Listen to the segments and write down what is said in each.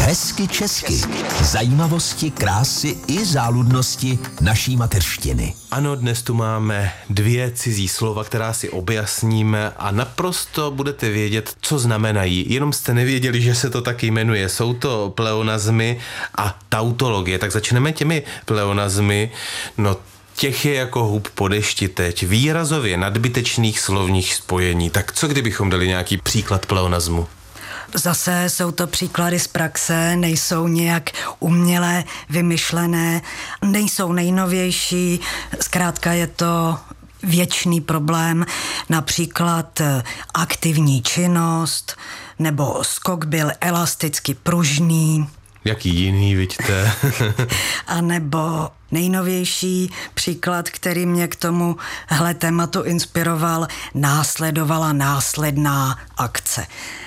Hezky česky. Zajímavosti, krásy i záludnosti naší mateřštiny. Ano, dnes tu máme 2 cizí slova, která si objasníme a naprosto budete vědět, co znamenají. Jenom jste nevěděli, že se to taky jmenuje. Jsou to pleonazmy a tautologie. Tak začneme těmi pleonazmy. No, těch je jako hub po dešti teď. Výrazově nadbytečných slovních spojení. Tak co kdybychom dali nějaký příklad pleonazmu? Zase jsou to příklady z praxe, nejsou nějak uměle vymyšlené, nejsou nejnovější, zkrátka je to věčný problém, například aktivní činnost, nebo skok byl elasticky pružný. Jaký jiný, vidíte? A nebo nejnovější příklad, který mě k tomuhle tématu inspiroval, následovala následná akce.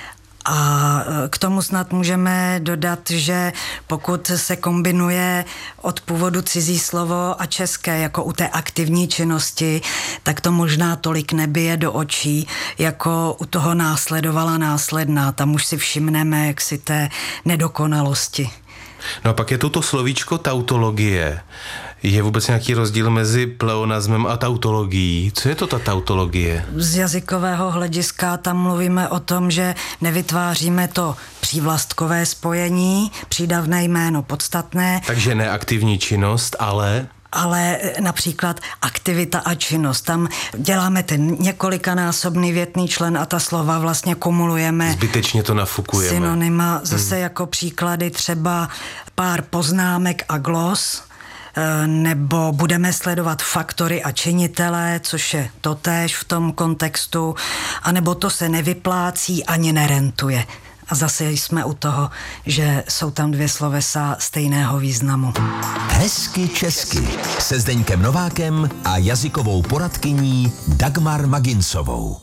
A k tomu snad můžeme dodat, že pokud se kombinuje od původu cizí slovo a české jako u té aktivní činnosti, tak to možná tolik nebije do očí, jako u toho následovala následná. Tam už si všimneme jaksi té nedokonalosti. No a pak je to slovíčko tautologie. Je vůbec nějaký rozdíl mezi pleonazmem a tautologií? Co je to ta tautologie? Z jazykového hlediska tam mluvíme o tom, že nevytváříme to přívlastkové spojení, přídavné jméno podstatné. Takže ne aktivní činnost, ale například aktivita a činnost. Tam děláme ten několikanásobný větný člen a ta slova vlastně kumulujeme. Zbytečně to nafukujeme. Synonyma, zase jako příklady třeba pár poznámek a glos, nebo budeme sledovat faktory a činitele, což je totéž v tom kontextu, anebo to se nevyplácí ani nerentuje. A zase jsme u toho, že jsou tam 2 slovesa stejného významu. Hezky česky se Zdeňkem Novákem a jazykovou poradkyní Dagmar Maginsovou.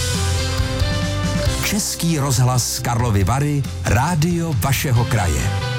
Český rozhlas Karlovy Vary, rádio vašeho kraje.